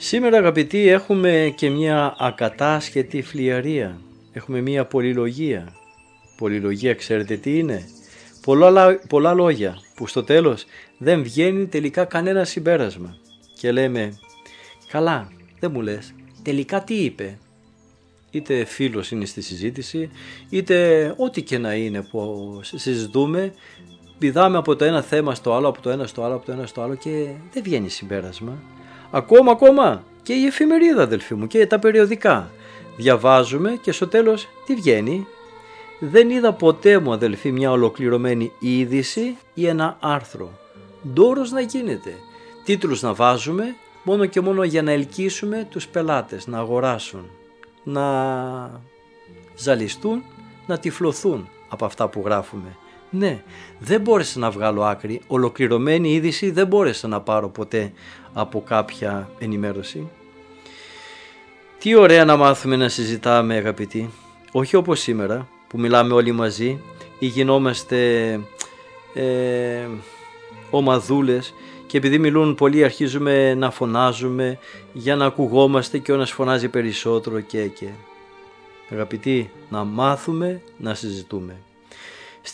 Σήμερα αγαπητοί έχουμε και μια ακατάσχετη φλιαρία. Έχουμε μια πολυλογία. Πολυλογία ξέρετε τι είναι? Πολλά λόγια που στο τέλος δεν βγαίνει τελικά κανένα συμπέρασμα. Και λέμε, καλά δεν μου λες, τελικά τι είπε? Είτε φίλος είναι στη συζήτηση, είτε ό,τι και να είναι που συζητούμε, πηδάμε από το ένα θέμα στο άλλο, από το ένα στο άλλο, από το ένα στο άλλο και δεν βγαίνει συμπέρασμα. Ακόμα και η εφημερίδα αδελφοί μου και τα περιοδικά. Διαβάζουμε και στο τέλος τι βγαίνει? Δεν είδα ποτέ μου αδελφοί μια ολοκληρωμένη είδηση ή ένα άρθρο. Ντόρος να γίνεται. Τίτλους να βάζουμε μόνο και μόνο για να ελκύσουμε τους πελάτες να αγοράσουν, να ζαλιστούν, να τυφλωθούν από αυτά που γράφουμε. Ναι, δεν μπόρεσα να βγάλω άκρη, ολοκληρωμένη είδηση δεν μπόρεσα να πάρω ποτέ από κάποια ενημέρωση. Τι ωραία να μάθουμε να συζητάμε αγαπητοί, όχι όπως σήμερα που μιλάμε όλοι μαζί ή γινόμαστε ομαδούλες και επειδή μιλούν πολλοί αρχίζουμε να φωνάζουμε για να ακουγόμαστε και ο ένας φωνάζει περισσότερο και. Αγαπητοί, να μάθουμε να συζητούμε.